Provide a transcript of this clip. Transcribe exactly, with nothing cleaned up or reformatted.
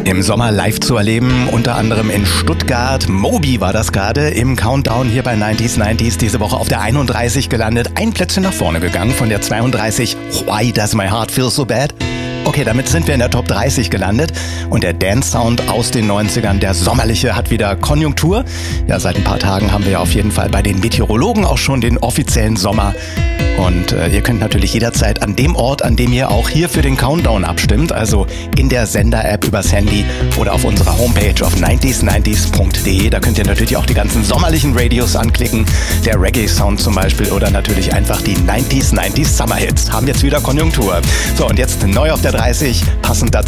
Im Sommer live zu erleben, unter anderem in Stuttgart. Moby war das gerade im Countdown hier bei neunzig neunzig, diese Woche auf der einunddreißig gelandet. Ein Plätzchen nach vorne gegangen von der zweiunddreißig. Why does my heart feel so bad? Okay, damit sind wir in der Top dreißig gelandet und der Dance-Sound aus den neunzigern, der sommerliche, hat wieder Konjunktur. Ja, seit ein paar Tagen haben wir ja auf jeden Fall bei den Meteorologen auch schon den offiziellen Sommer. Und äh, ihr könnt natürlich jederzeit an dem Ort, an dem ihr auch hier für den Countdown abstimmt, also in der Sender-App übers Handy oder auf unserer Homepage auf neunzig neunzig punkt de, da könnt ihr natürlich auch die ganzen sommerlichen Radios anklicken, der Reggae-Sound zum Beispiel oder natürlich einfach die neunzig neunzig Summer Hits. Haben jetzt wieder Konjunktur. So, und jetzt neu auf der dreißig, passend dazu